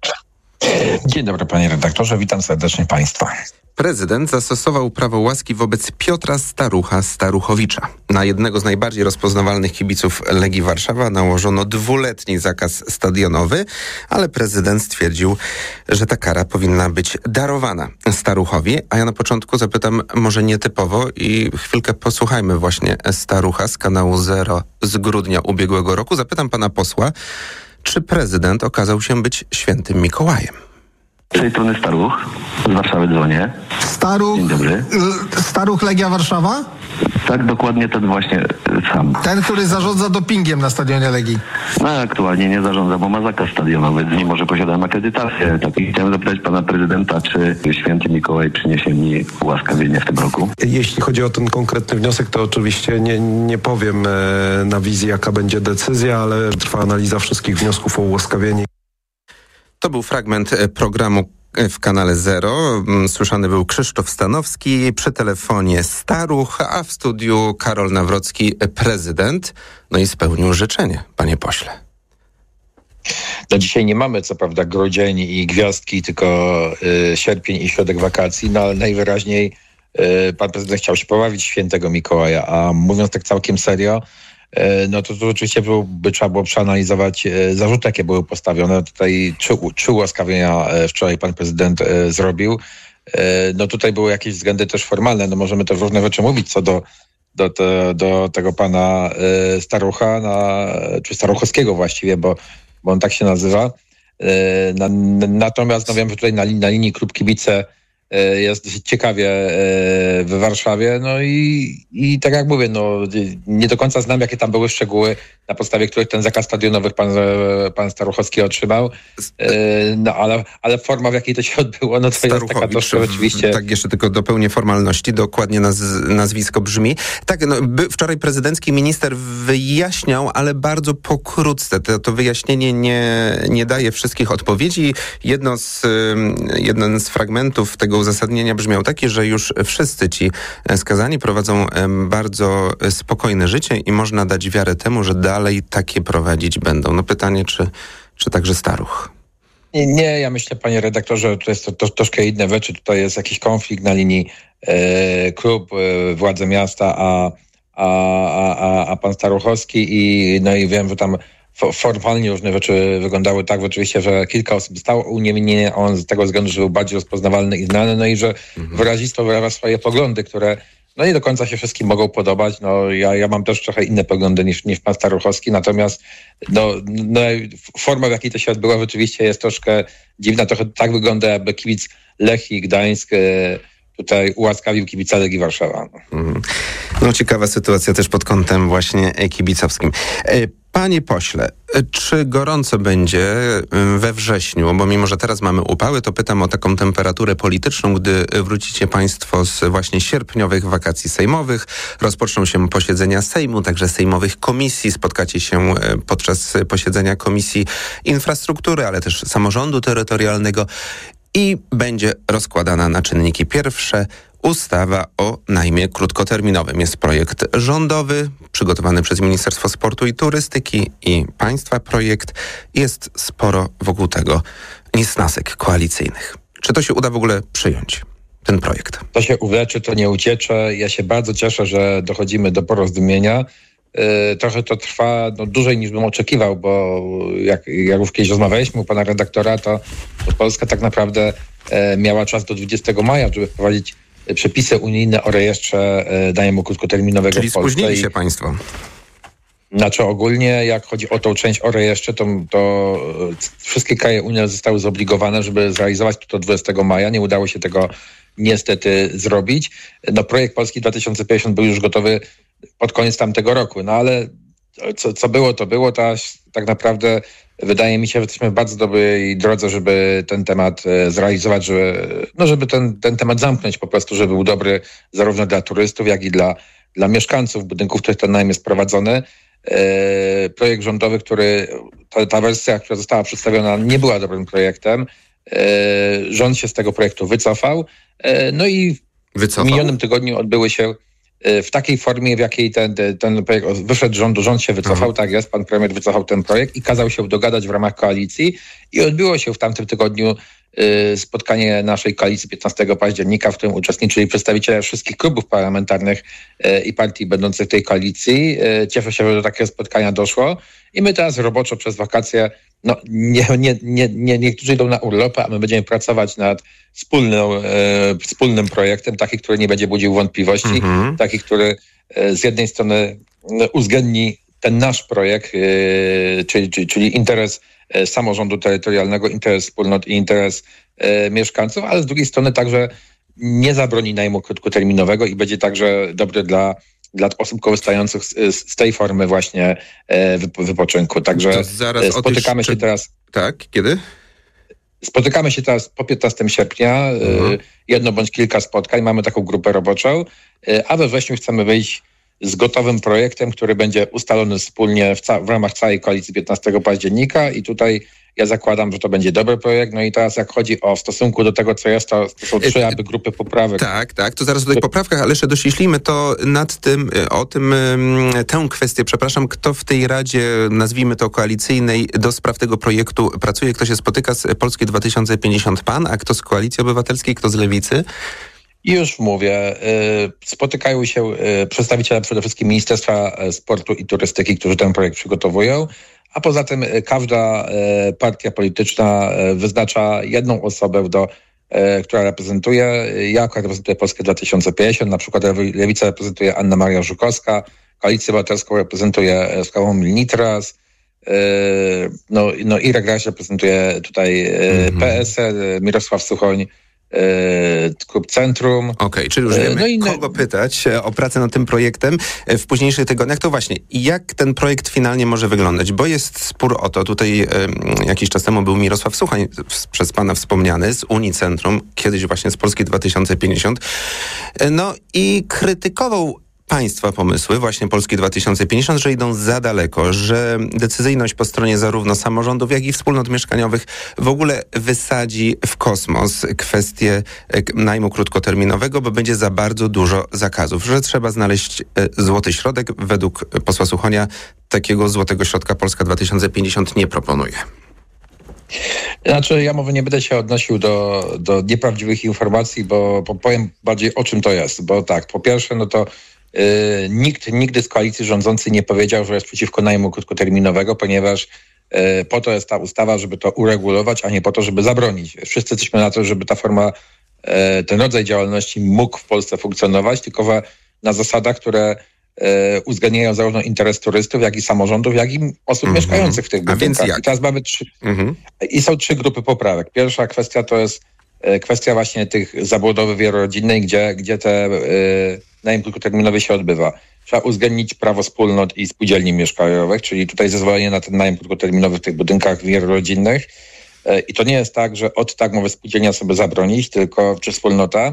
Dzień dobry, panie redaktorze. Witam serdecznie państwa. Prezydent zastosował prawo łaski wobec Piotra Starucha Staruchowicza. Na jednego z najbardziej rozpoznawalnych kibiców Legii Warszawa nałożono dwuletni zakaz stadionowy, ale prezydent stwierdził, że ta kara powinna być darowana Staruchowi. A ja na początku zapytam może nietypowo i chwilkę posłuchajmy właśnie Starucha z kanału Zero z grudnia ubiegłego roku. Zapytam pana posła, czy prezydent okazał się być świętym Mikołajem? Z tej strony Staruch, z Warszawy dzwonię. Staruch, Dzień dobry. Staruch Legia Warszawa? Tak, dokładnie ten właśnie sam. Ten, który zarządza dopingiem na stadionie Legii. No aktualnie nie zarządza, bo ma zakaz stadionowy, mimo że posiadam akredytację. Tak, i chciałem zapytać pana prezydenta, czy święty Mikołaj przyniesie mi ułaskawienie w tym roku? Jeśli chodzi o ten konkretny wniosek, to oczywiście nie, nie powiem e, na wizji, jaka będzie decyzja, ale trwa analiza wszystkich wniosków o ułaskawienie. To był fragment programu w kanale Zero. Słyszany był Krzysztof Stanowski, przy telefonie Staruch, a w studiu Karol Nawrocki, prezydent. No i spełnił życzenie, panie pośle. No dzisiaj nie mamy co prawda grudzień i gwiazdki, tylko y, sierpień i środek wakacji, no ale najwyraźniej y, pan prezydent chciał się pobawić świętego Mikołaja, a mówiąc tak całkiem serio, no to, to oczywiście by trzeba było przeanalizować zarzuty, jakie były postawione. Tutaj trzy, trzy ułaskawienia wczoraj pan prezydent e, zrobił. E, no tutaj były jakieś względy też formalne. No możemy też różne rzeczy mówić co do, do, do, do tego pana e, Starucha, na, czy Staruchowskiego właściwie, bo, bo on tak się nazywa. E, na, natomiast no wiem, że tutaj na, na linii klub kibice jest dosyć ciekawie w Warszawie, no i, i tak jak mówię, no nie do końca znam, jakie tam były szczegóły, na podstawie których ten zakaz stadionowy pan, pan Staruchowski otrzymał, no ale, ale forma, w jakiej to się odbyło, no to jest taka troszkę oczywiście... Tak, jeszcze tylko dopełnię formalności, dokładnie naz, nazwisko brzmi. Tak, no, by, wczoraj prezydencki minister wyjaśniał, ale bardzo pokrótce. To, to wyjaśnienie nie, nie daje wszystkich odpowiedzi. Jedno z, jeden z fragmentów tego uzasadnienia brzmiał takie, że już wszyscy ci skazani prowadzą bardzo spokojne życie i można dać wiarę temu, że dalej takie prowadzić będą. No pytanie, czy, czy także Staruch? Nie, nie, ja myślę, panie redaktorze, to jest to, to troszkę inne rzeczy. Tutaj jest jakiś konflikt na linii e, klub, e, władze miasta, a, a, a, a pan Staruchowski i no i wiem, że tam formalnie różne rzeczy wyglądały tak rzeczywiście, że kilka osób zostało uniewinnione, on z tego względu, że był bardziej rozpoznawalny i znany, no i że mhm. wyrazistwo wyraża swoje poglądy, które no nie do końca się wszystkim mogą podobać. No ja, ja mam też trochę inne poglądy niż, niż pan Staruchowski, natomiast no, no, forma, w jakiej to się odbyła, rzeczywiście jest troszkę dziwna. Trochę tak wygląda, jakby kibic Lechii Gdańsk tutaj ułaskawił kibica Legii Warszawa. Mhm. No ciekawa sytuacja też pod kątem właśnie kibicowskim. Panie pośle, czy gorąco będzie we wrześniu? Bo mimo, że teraz mamy upały, to pytam o taką temperaturę polityczną, gdy wrócicie państwo z właśnie sierpniowych wakacji sejmowych. Rozpoczną się posiedzenia Sejmu, także sejmowych komisji. Spotkacie się podczas posiedzenia Komisji Infrastruktury, ale też Samorządu Terytorialnego i będzie rozkładana na czynniki pierwsze ustawa o najmie krótkoterminowym. Jest projekt rządowy, przygotowany przez Ministerstwo Sportu i Turystyki i państwa projekt. Jest sporo wokół tego niesnasek koalicyjnych. Czy to się uda w ogóle przyjąć, ten projekt? To się uleczy, to nie uciecze. Ja się bardzo cieszę, że dochodzimy do porozumienia. Yy, trochę to trwa no, dłużej niż bym oczekiwał, bo jak, jak już kiedyś rozmawialiśmy u pana redaktora, to, to Polska tak naprawdę e, miała czas do dwudziestego maja, żeby wprowadzić przepisy unijne o rejestrze e, najmu krótkoterminowego Czyli w Polsce. Czyli spóźnili się państwo. Znaczy ogólnie, jak chodzi o tą część o rejestrze, to, to wszystkie kraje Unii zostały zobligowane, żeby zrealizować to do dwudziestego maja. Nie udało się tego niestety zrobić. No, projekt Polski dwa tysiące pięćdziesiąt był już gotowy pod koniec tamtego roku. No ale co, co było, to było. Teraz tak naprawdę wydaje mi się, że jesteśmy w bardzo dobrej drodze, żeby ten temat zrealizować, żeby, no żeby ten, ten temat zamknąć po prostu, żeby był dobry zarówno dla turystów, jak i dla, dla mieszkańców budynków, w których ten najem jest prowadzony. E, projekt rządowy, który, ta, ta wersja, która została przedstawiona, nie była dobrym projektem. E, rząd się z tego projektu wycofał. E, no i wycofał? W minionym tygodniu odbyły się w takiej formie, w jakiej ten, ten projekt wyszedł z rządu, rząd się wycofał, mhm. tak jest, pan premier wycofał ten projekt i kazał się dogadać w ramach koalicji i odbyło się w tamtym tygodniu y, spotkanie naszej koalicji piętnastego października, w którym uczestniczyli przedstawiciele wszystkich klubów parlamentarnych y, i partii będących w tej koalicji. Y, cieszę się, że do takiego spotkania doszło i my teraz roboczo przez wakacje, no nie, nie, nie, nie, niektórzy idą na urlopy, a my będziemy pracować nad wspólną, e, wspólnym projektem, taki, który nie będzie budził wątpliwości, mm-hmm. taki, który e, z jednej strony uwzględni ten nasz projekt, e, czyli, czyli, czyli interes e, samorządu terytorialnego, interes wspólnot i interes e, mieszkańców, ale z drugiej strony także nie zabroni najmu krótkoterminowego i będzie także dobry dla dla osób korzystających z, z tej formy właśnie e, wypoczynku. Także zaraz spotykamy się teraz... Tak, kiedy? Spotykamy się teraz po piętnastego sierpnia, mhm. jedno bądź kilka spotkań, mamy taką grupę roboczą, a we wrześniu chcemy wyjść z gotowym projektem, który będzie ustalony wspólnie w, ca- w ramach całej koalicji piętnastego października i tutaj ja zakładam, że to będzie dobry projekt. No i teraz jak chodzi o w stosunku do tego, co jest, to, to są trzy aby grupy poprawek. Tak, tak, to zaraz o tych poprawkach, ale jeszcze dościślimy to nad tym, o tym, tę kwestię, przepraszam, kto w tej Radzie, nazwijmy to koalicyjnej, do spraw tego projektu pracuje, kto się spotyka z Polski dwa tysiące pięćdziesiąt Pan, a kto z Koalicji Obywatelskiej, kto z Lewicy? I już mówię, spotykają się przedstawiciele przede wszystkim Ministerstwa Sportu i Turystyki, którzy ten projekt przygotowują, a poza tym każda partia polityczna wyznacza jedną osobę, do, która reprezentuje. Ja akurat reprezentuję Polskę dwa tysiące pięćdziesiąt, na przykład Lewica reprezentuje Anna Maria Żukowska, Koalicję Obywatelską reprezentuje Sławomir Nitras, no, no Irek Raś reprezentuje tutaj mm-hmm. P S L, Mirosław Suchoń, Klub Centrum. Okej, okay, czyli już wiemy, no i kogo pytać o pracę nad tym projektem w późniejszych tygodniach. To właśnie, jak ten projekt finalnie może wyglądać? Bo jest spór o to. Tutaj e, jakiś czas temu był Mirosław Suchoń, przez pana wspomniany, z Unii Centrum, kiedyś właśnie z Polski dwa tysiące pięćdziesiąt. No i krytykował państwa pomysły, właśnie Polski dwa tysiące pięćdziesiąt, że idą za daleko, że decyzyjność po stronie zarówno samorządów, jak i wspólnot mieszkaniowych w ogóle wysadzi w kosmos kwestię najmu krótkoterminowego, bo będzie za bardzo dużo zakazów, że trzeba znaleźć złoty środek. Według posła Suchonia takiego złotego środka Polska dwa tysiące pięćdziesiąt nie proponuje. Znaczy, ja może nie będę się odnosił do, do nieprawdziwych informacji, bo powiem bardziej o czym to jest, bo tak, po pierwsze, no to Yy, nikt nigdy z koalicji rządzącej nie powiedział, że jest przeciwko najmu krótkoterminowego, ponieważ yy, po to jest ta ustawa, żeby to uregulować, a nie po to, żeby zabronić. Wszyscy jesteśmy na to, żeby ta forma, yy, ten rodzaj działalności mógł w Polsce funkcjonować, tylko wa- na zasadach, które yy, uwzględniają zarówno interes turystów, jak i samorządów, jak i osób mm-hmm. mieszkających w tych budynkach. I teraz mamy trzy, mm-hmm. i są trzy grupy poprawek. Pierwsza kwestia to jest yy, kwestia właśnie tych zabudowy wielorodzinnej, gdzie, gdzie te yy, najem krótkoterminowy się odbywa. Trzeba uwzględnić prawo wspólnot i spółdzielni mieszkaniowych, czyli tutaj zezwolenie na ten najem krótkoterminowy w tych budynkach wielorodzinnych. I to nie jest tak, że od tak może spółdzielnia sobie zabronić, tylko czy wspólnota,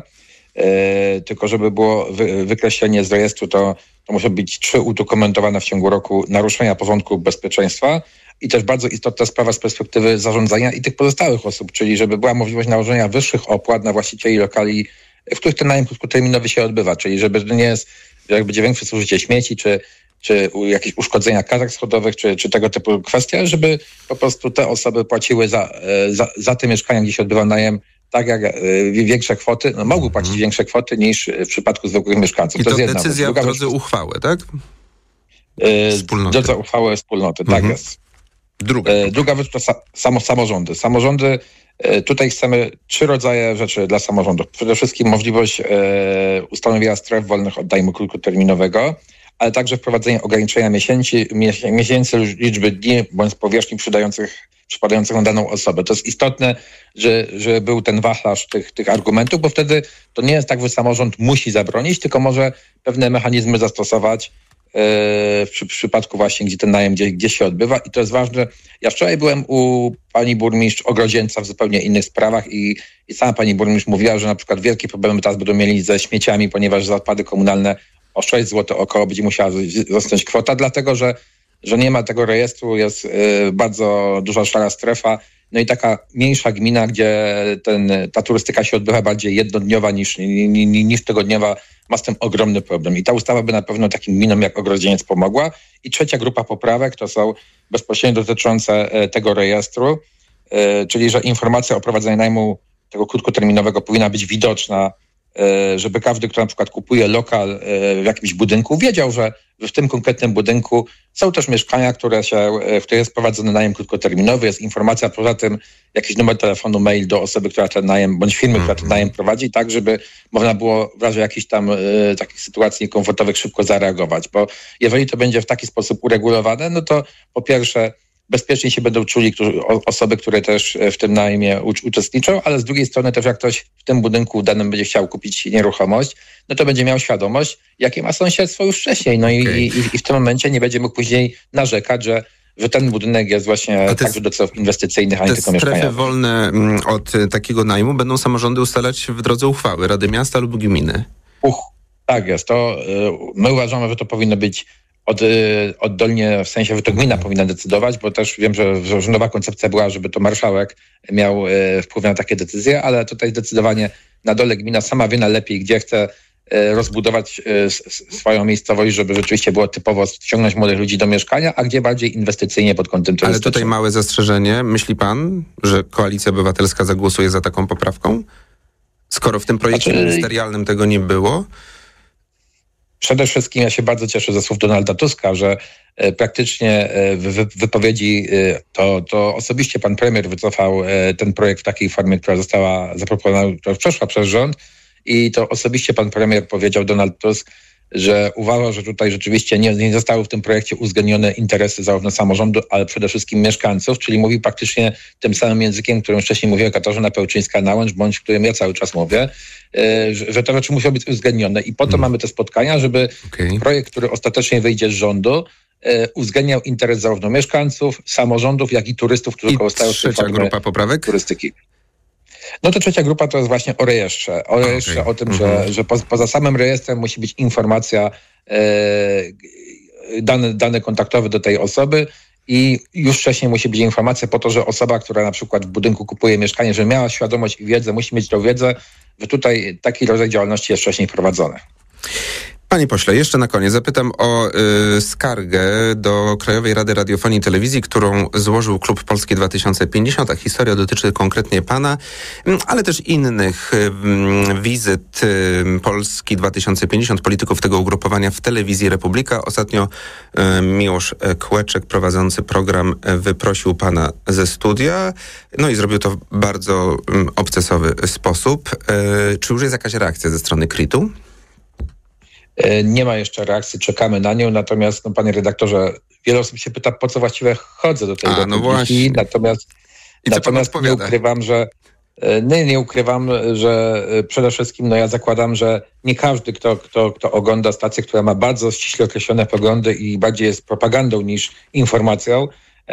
tylko żeby było wy, wykreślenie z rejestru, to, to muszą być trzy udokumentowane w ciągu roku naruszenia porządku bezpieczeństwa i też bardzo istotna sprawa z perspektywy zarządzania i tych pozostałych osób, czyli żeby była możliwość nałożenia wyższych opłat na właścicieli lokali, w których ten najem krótkoterminowy się odbywa, czyli żeby to nie jest, że jak będzie większe zużycie śmieci, czy, czy jakieś uszkodzenia kazek schodowych, czy, czy tego typu kwestie, żeby po prostu te osoby płaciły za, za, za te mieszkania, gdzie się odbywa najem, tak jak większe kwoty, no mogły płacić mm. większe kwoty niż w przypadku zwykłych mieszkańców. I to, to jest decyzja jedna w drodze uchwały, tak? Wspólnoty. W drodze uchwały wspólnoty, mm-hmm. tak jest. Druga, Druga rzecz to sa, samo, samorządy. Samorządy, tutaj chcemy trzy rodzaje rzeczy dla samorządów. Przede wszystkim możliwość e, ustanowienia stref wolnych od najmu krótkoterminowego, ale także wprowadzenie ograniczenia miesięcy, miesięcy liczby dni bądź powierzchni przydających, przypadających na daną osobę. To jest istotne, że, że był ten wachlarz tych, tych argumentów, bo wtedy to nie jest tak, że samorząd musi zabronić, tylko może pewne mechanizmy zastosować w, przy, w przypadku właśnie, gdzie ten najem gdzieś, gdzieś się odbywa. I to jest ważne. Ja wczoraj byłem u pani burmistrz Ogrodzieńca w zupełnie innych sprawach i, i sama pani burmistrz mówiła, że na przykład wielkie problemy teraz będą mieli ze śmieciami, ponieważ za odpady komunalne o sześć złotych około będzie musiała zostać kwota, dlatego że, że nie ma tego rejestru, jest y, bardzo duża szara strefa. No i taka mniejsza gmina, gdzie ten, ta turystyka się odbywa bardziej jednodniowa niż, niż, niż tygodniowa, ma z tym ogromny problem. I ta ustawa by na pewno takim gminom jak Ogrodzieniec pomogła. I trzecia grupa poprawek to są bezpośrednio dotyczące tego rejestru, czyli że informacja o prowadzeniu najmu tego krótkoterminowego powinna być widoczna, żeby każdy, kto na przykład kupuje lokal w jakimś budynku, wiedział, że w tym konkretnym budynku są też mieszkania, które się, w których jest prowadzony najem krótkoterminowy, jest informacja, poza tym jakiś numer telefonu, mail do osoby, która ten najem, bądź firmy, która ten najem prowadzi, tak, żeby można było w razie jakichś tam y, takich sytuacji niekomfortowych szybko zareagować, bo jeżeli to będzie w taki sposób uregulowane, no to po pierwsze bezpiecznie się będą czuli którzy, osoby, które też w tym najmie uczestniczą, ale z drugiej strony też jak ktoś w tym budynku danym będzie chciał kupić nieruchomość, no to będzie miał świadomość, jakie ma sąsiedztwo już wcześniej. No okay. i, i, i w tym momencie nie będzie mógł później narzekać, że że ten budynek jest właśnie także do celów inwestycyjnych, a nie tylko mieszkaniowych. Te strefy wolne od takiego najmu będą samorządy ustalać w drodze uchwały Rady Miasta lub gminy? Uch, tak jest. To my uważamy, że to powinno być Od, oddolnie, w sensie, że to gmina powinna decydować, bo też wiem, że, że rządowa koncepcja była, żeby to marszałek miał e, wpływ na takie decyzje, ale tutaj zdecydowanie na dole gmina sama wie najlepiej, gdzie chce e, rozbudować e, s, swoją miejscowość, żeby rzeczywiście było typowo ściągnąć młodych ludzi do mieszkania, a gdzie bardziej inwestycyjnie pod kątem turystycznym. Ale tutaj małe zastrzeżenie. Myśli pan, że Koalicja Obywatelska zagłosuje za taką poprawką? Skoro w tym projekcie znaczy... ministerialnym tego nie było? Przede wszystkim ja się bardzo cieszę ze słów Donalda Tuska, że e, praktycznie e, w wypowiedzi e, to, to osobiście pan premier wycofał e, ten projekt w takiej formie, która została zaproponowana, która przeszła przez rząd i to osobiście pan premier powiedział, Donald Tusk, że uważa, że tutaj rzeczywiście nie, nie zostały w tym projekcie uwzględnione interesy zarówno samorządu, ale przede wszystkim mieszkańców, czyli mówi praktycznie tym samym językiem, którym wcześniej mówiła Katarzyna Pełczyńska-Nałęcz, bądź którym ja cały czas mówię, że, że te rzeczy muszą być uwzględnione. I po to hmm. mamy te spotkania, żeby okay. projekt, który ostatecznie wyjdzie z rządu, uwzględniał interes zarówno mieszkańców, samorządów, jak i turystów, którzy korzystają z tej formy grupa poprawek? turystyki. No to trzecia grupa to jest właśnie o rejestrze. O rejestrze, okay. o tym, mhm. że, że po, poza samym rejestrem musi być informacja, e, dane, dane kontaktowe do tej osoby i już wcześniej musi być informacja po to, że osoba, która na przykład w budynku kupuje mieszkanie, że miała świadomość i wiedzę, musi mieć tą wiedzę, że tutaj taki rodzaj działalności jest wcześniej prowadzony. Panie pośle, jeszcze na koniec zapytam o y, skargę do Krajowej Rady Radiofonii i Telewizji, którą złożył Klub Polski dwa tysiące pięćdziesiąt, a historia dotyczy konkretnie pana, ale też innych y, wizyt y, Polski dwa tysiące pięćdziesiąt, polityków tego ugrupowania w Telewizji Republika. Ostatnio y, Miłosz Kłeczek, prowadzący program, y, wyprosił pana ze studia, no i zrobił to w bardzo y, obcesowy sposób. Y, czy już jest jakaś reakcja ze strony K R I T-u? Nie ma jeszcze reakcji, czekamy na nią, natomiast, no, panie redaktorze, wiele osób się pyta, po co właściwie chodzę do tej A, no właśnie. Natomiast, natomiast nie ukrywam, że nie, nie ukrywam, że przede wszystkim, no ja zakładam, że nie każdy, kto, kto, kto ogląda stację, która ma bardzo ściśle określone poglądy i bardziej jest propagandą niż informacją,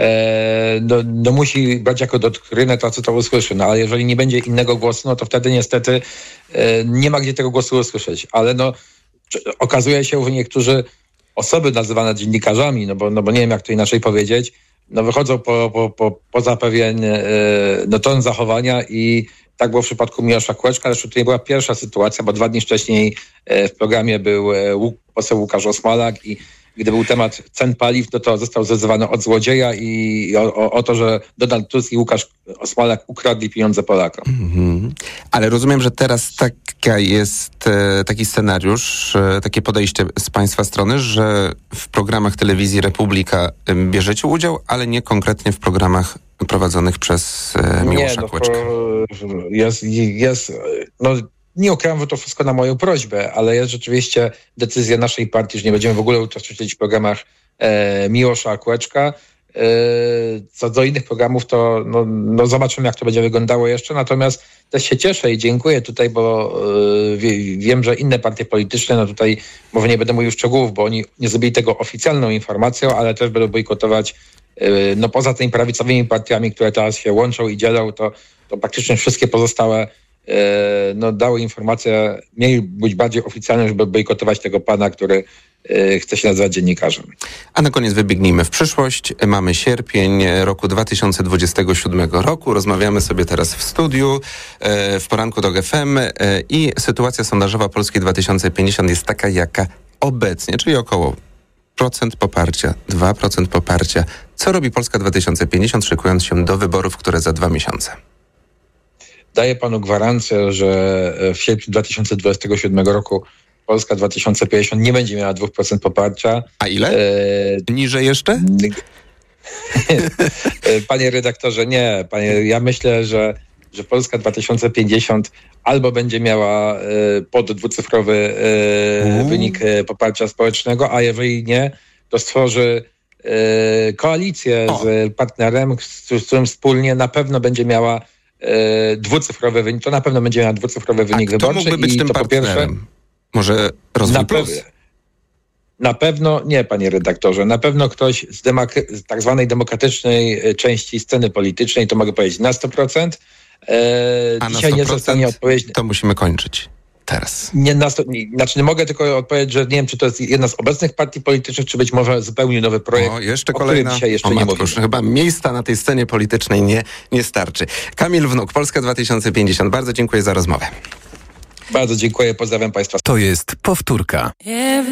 e, no, no musi brać jako doktrynę to, co to usłyszy. No ale jeżeli nie będzie innego głosu, no to wtedy niestety e, nie ma gdzie tego głosu usłyszeć. Ale no okazuje się, że niektórzy osoby nazywane dziennikarzami, no bo, no bo nie wiem, jak to inaczej powiedzieć, no wychodzą po, po, po, poza pewien e, no, ton zachowania i tak było w przypadku Miłosza Kłeczka, ale to nie była pierwsza sytuacja, bo dwa dni wcześniej e, w programie był e, Łuk, poseł Łukasz Osmalak i gdy był temat cen paliw, no to został zezwany od złodzieja i o, o, o to, że Donald Tusk i Łukasz Osmalak ukradli pieniądze Polakom. Mm-hmm. Ale rozumiem, że teraz taka jest, e, taki scenariusz, e, takie podejście z państwa strony, że w programach Telewizji Republika e, bierzecie udział, ale nie konkretnie w programach prowadzonych przez e, Miłosza nie, no, Kłeczka. Jest, jest, no nie ukrywam, że to wszystko na moją prośbę, ale jest rzeczywiście decyzja naszej partii, że nie będziemy w ogóle uczestniczyć w programach e, Miłosza Kłeczka. E, co do innych programów, to no, no zobaczymy, jak to będzie wyglądało jeszcze. Natomiast też się cieszę i dziękuję tutaj, bo e, wie, wiem, że inne partie polityczne, no tutaj może nie będę mówił szczegółów, bo oni nie zrobili tego oficjalną informacją, ale też będą bojkotować, e, no poza tymi prawicowymi partiami, które teraz się łączą i dzielą, to, to praktycznie wszystkie pozostałe no, dały informację, mieli być bardziej oficjalne, żeby bojkotować tego pana, który e, chce się nazywać dziennikarzem. A na koniec wybiegnijmy w przyszłość. Mamy sierpień roku dwa tysiące dwudziestego siódmego roku. Rozmawiamy sobie teraz w studiu, e, w poranku Tok F M e, i sytuacja sondażowa Polski dwa tysiące pięćdziesiąt jest taka, jaka obecnie, czyli około procent poparcia, dwa procent poparcia. Co robi Polska dwa tysiące pięćdziesiąt, szykując się do wyborów, które za dwa miesiące? Daję panu gwarancję, że w sierpniu dwa tysiące dwudziestego siódmego roku Polska dwa tysiące pięćdziesiąt nie będzie miała dwa procent poparcia. A ile? E... Niżej jeszcze? Panie redaktorze, nie. Panie, ja myślę, że, że Polska dwa tysiące pięćdziesiąt albo będzie miała e, pod dwucyfrowy e, wynik e, poparcia społecznego, a jeżeli nie, to stworzy e, koalicję o. z partnerem, z, z którym wspólnie na pewno będzie miała dwucyfrowy wynik, to na pewno będzie miał dwucyfrowy wynik wyborczy. wyborczy. Kto mógłby być i tym to partnerem? Po pierwsze, może Rozwój Plus? Na pewno nie, panie redaktorze. Na pewno ktoś z, demok- z tak zwanej demokratycznej części sceny politycznej, to mogę powiedzieć na sto procent. E, A dzisiaj na sto procent nie zostanie odpowiedź. To musimy kończyć teraz. Nie, na sto, nie, znaczy nie mogę tylko odpowiedzieć, że nie wiem, czy to jest jedna z obecnych partii politycznych, czy być może zupełnie nowy projekt. O, jeszcze o kolejna. Dzisiaj jeszcze o, nie matko, chyba miejsca na tej scenie politycznej nie, nie starczy. Kamil Wnuk, Polska dwa tysiące pięćdziesiąt. Bardzo dziękuję za rozmowę. Bardzo dziękuję, pozdrawiam państwa. To jest powtórka.